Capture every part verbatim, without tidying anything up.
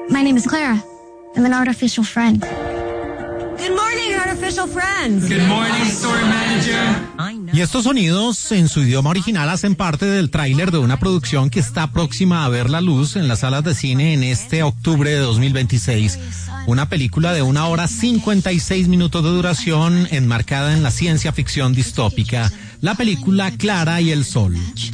My name is Clara. I'm an artificial friend. Good morning, artificial friends. Good morning, store manager. Y estos sonidos en su idioma original hacen parte del tráiler de una producción que está próxima a ver la luz en las salas de cine en este octubre de dos mil veintiséis. Una película de una hora cincuenta y seis minutos de duración enmarcada en la ciencia ficción distópica. La película Clara y el Sol.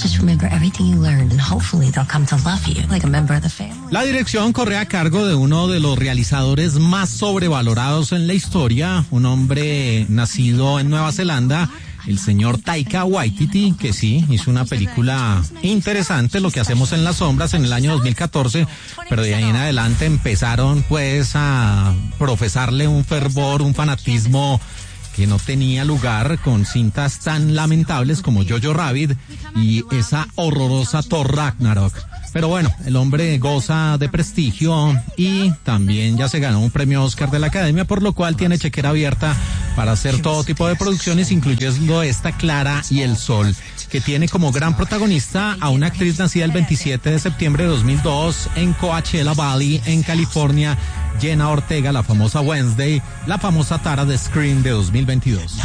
La dirección corre a cargo de uno de los realizadores más sobrevalorados en la historia, un hombre nacido en Nueva Zelanda, el señor Taika Waititi, que sí, hizo una película interesante, Lo que hacemos en las sombras, en el año dos mil catorce, pero de ahí en adelante empezaron pues a profesarle un fervor, un fanatismo que no tenía lugar, con cintas tan lamentables como Jojo Rabbit y esa horrorosa Thor Ragnarok. Pero bueno, el hombre goza de prestigio y también ya se ganó un premio Oscar de la Academia, por lo cual tiene chequera abierta para hacer todo tipo de producciones, incluyendo esta Clara y el Sol, que tiene como gran protagonista a una actriz nacida el veintisiete de septiembre de dos mil dos en Coachella Valley, en California, Jenna Ortega, la famosa Wednesday, la famosa Tara de Scream de dos mil veintidós.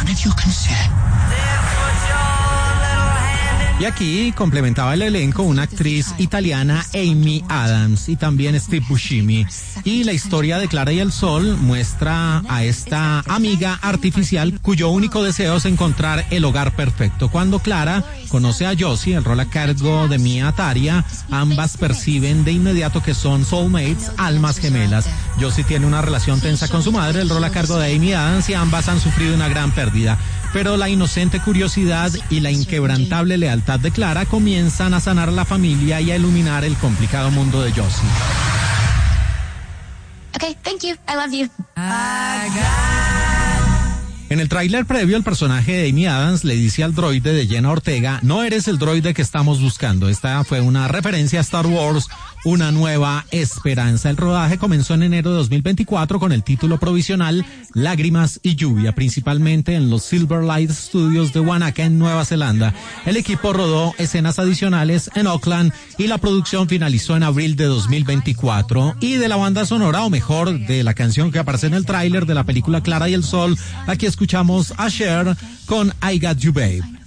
Y aquí complementaba el elenco una actriz italiana, Amy Adams, y también Steve Buscemi. Y la historia de Clara y el Sol muestra a esta amiga artificial cuyo único deseo es encontrar el hogar perfecto. Cuando Clara conoce a Josie, el rol a cargo de Mia Taria, ambas perciben de inmediato que son soulmates, almas gemelas. Josie tiene una relación tensa con su madre, el rol a cargo de Amy Adams, y ambas han sufrido una gran pérdida. Pero la inocente curiosidad y la inquebrantable lealtad de Clara comienzan a sanar a la familia y a iluminar el complicado mundo de Josie. Okay, thank you. I love you. En el tráiler previo, el personaje de Amy Adams le dice al droide de Jenna Ortega: no eres el droide que estamos buscando. Esta fue una referencia a Star Wars, Una Nueva Esperanza. El rodaje comenzó en enero de dos mil veinticuatro con el título provisional Lágrimas y Lluvia, principalmente en los Silverlight Studios de Wanaka, en Nueva Zelanda. El equipo rodó escenas adicionales en Auckland y la producción finalizó en abril de dos mil veinticuatro. Y de la banda sonora, o mejor, de la canción que aparece en el tráiler de la película Clara y el Sol, aquí escuchamos a Cher con I Got You Babe.